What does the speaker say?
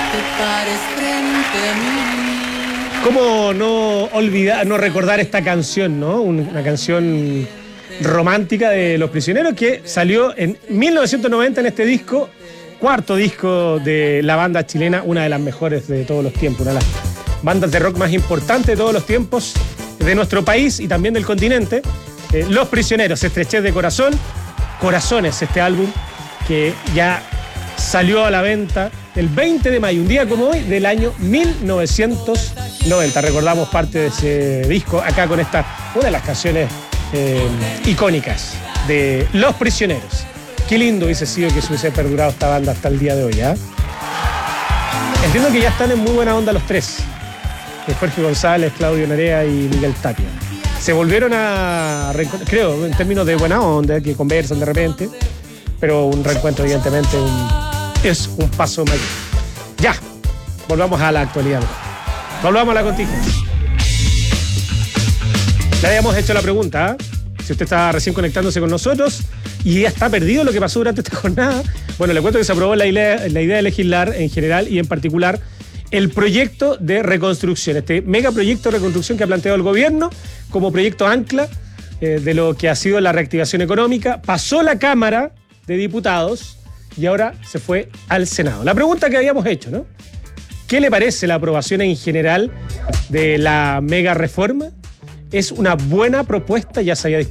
te pares frente a mí. ¿Cómo no olvidar, no recordar esta canción, ¿no? Una canción romántica de Los Prisioneros que salió en 1990 en este disco, cuarto disco de la banda chilena, una de las mejores de todos los tiempos, una de las bandas de rock más importantes de todos los tiempos de nuestro país y también del continente. Los Prisioneros, Estrechez de Corazón, Corazones, este álbum que ya salió a la venta el 20 de mayo, un día como hoy, del año 1990. Recordamos parte de ese disco acá con esta, una de las canciones icónicas de Los Prisioneros. Qué lindo hubiese sido que se hubiese perdurado esta banda hasta el día de hoy, ¿eh? Entiendo que ya están en muy buena onda los tres. Jorge González, Claudio Narea y Miguel Tapia. Se volvieron a reencontrar, creo, en términos de buena onda, que conversan de repente, pero un reencuentro evidentemente es un paso mayor. Ya, volvamos a la actualidad. Volvamos a la contingencia. Le habíamos hecho la pregunta, ¿eh? Si usted está recién conectándose con nosotros y ya está perdido lo que pasó durante esta jornada, bueno, le cuento que se aprobó la idea de legislar en general y en particular el proyecto de reconstrucción, este megaproyecto de reconstrucción que ha planteado el gobierno como proyecto ancla de lo que ha sido la reactivación económica. Pasó la Cámara de Diputados y ahora se fue al Senado. La pregunta que habíamos hecho, ¿no? ¿Qué le parece la aprobación en general de la mega reforma? ¿Es una buena propuesta? Ya se había